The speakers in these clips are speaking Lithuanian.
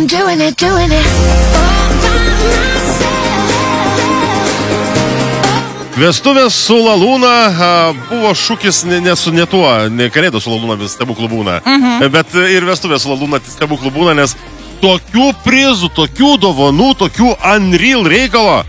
I'm doing it all by myself. Vestuvės su Lalūna buvo šūkis ne Kalėdų su Lalūna stebuklų būna, bet ir vestuvės su Lalūna stebuklų būna, nes tokių prizų, tokių dovanų, tokių unreal reikalo.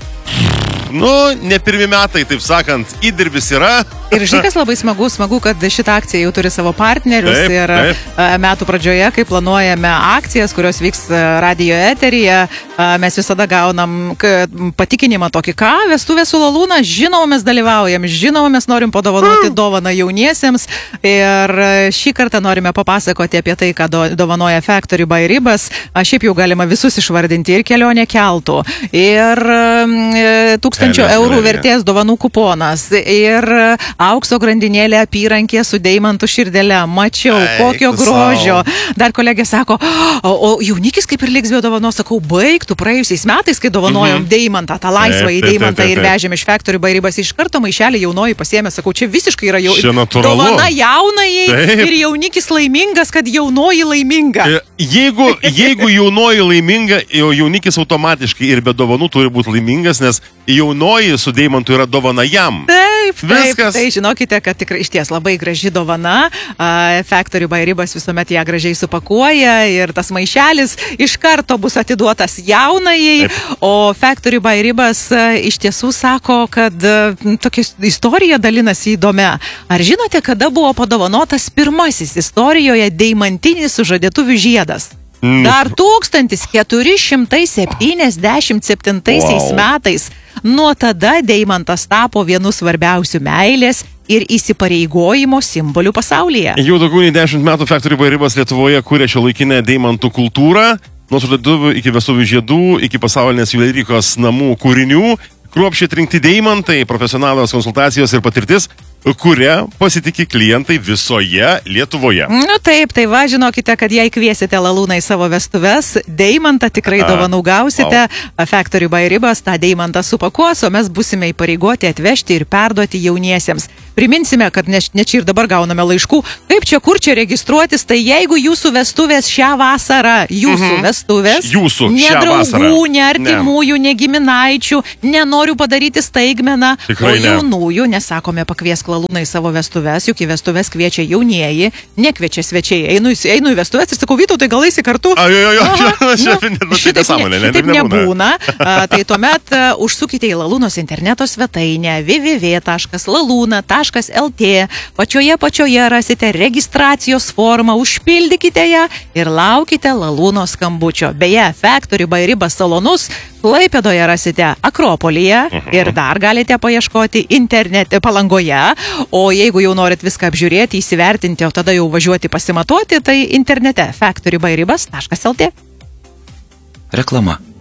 Ne pirmi metai, taip sakant, įdirbis yra. Ir žinai, kas labai smagu, kad šitą akciją jau turi savo partnerius. Metų pradžioje, kai planuojame akcijas, kurios vyks radijo eteryje, mes visada gaunam patikinimą tokį, vestuvės su Lalūna, žinoma, mes dalyvaujam, žinoma, mes norim padovanoti dovaną jauniesiems. Ir šį kartą norime papasakoti apie tai, ką dovanoja Factory by Ribas. Šiaip jau galima visus išvardinti, ir kelionė keltų, ir 1000 eurų vertės dovanų kuponas, ir aukso grandinėlė apyrankė su deimantų širdelė. Mačiau, kokio grožio. Dar kolegė sako, o jaunikis kaip ir liks be dovanos. Sakau, baigtų praėjusiais metais, kai dovanojom deimantą, tą laisvą į deimantą ir vežėm iš Factory by Ribas. Iš karto maišelį jaunoji pasiėmė. Sakau, čia visiškai yra dovana jaunai ir jaunikis laimingas, kad jaunoji laiminga. Jeigu jaunoji laiminga, jaunikis automatiškai ir be dovanų turi būti laimingas, nes jaunoji su deimantu yra dovana jam. Taip, tai žinokite, kad tikrai išties labai graži dovana. Factory by Ribas visuomet ją gražiai supakuoja ir tas maišelis iš karto bus atiduotas jaunajai. O Factory by Ribas iš tiesų sako, kad tokia istorija dalinasi įdomia. Ar žinote, kada buvo padovanotas pirmasis istorijoje deimantinis sužadėtuvių žiedas? Dar 1477 metais. Nuo tada deimantas tapo vienu svarbiausių meilės ir įsipareigojimo simbolių pasaulyje. Jau daugiau nei 10 metų Factory by Ribas Lietuvoje kūrė šiuolaikinę deimantų kultūrą, nuo sužadėtuvių iki vestuvių žiedų, iki pasaulinės juvelyrikos namų kūrinių, kruopščiai atrinkti deimantai, profesionalios konsultacijos ir patirtis, kuria pasitikė klientai visoje Lietuvoje. Taip, tai žinokite, kad jei kviesite Lalūną į savo vestuves, deimantą tikrai dovanų gausite. Factory by Ribas tą deimantą supakuos, o mes būsime įpareigoti atvežti ir perduoti jauniesiems. Priminsime, kad ne čia ir dabar gauname laiškų, kaip čia, kur čia registruotis, tai jeigu jūsų vestuvės šią vasarą, ne draugų, ne artimųjų, ne giminaičių, nenoriu padaryti staigmeną, o jaunųjų, nesakome pakviesk Lalūną į savo vestuves, juk į vestuves kviečia jaunieji, nekviečia svečiai. Einu į vestuves ir sakau, Vytautai, gal eisi kartu? Šitaip nebūna. Tai tuomet užsukite į Lalūnos interneto svetainę www.laluna.lt. Pačioje rasite registracijos formą, užpildykite ją ir laukite Lalūnos skambučio. Beje, Factory by Ribas salonus Klaipėdoje rasite Akropolyje ir dar galite paieškoti internete Palangoje. O jeigu jau norit viską apžiūrėti, įsivertinti, o tada jau važiuoti pasimatuoti, tai internete factorybyribas.lt. Reklama.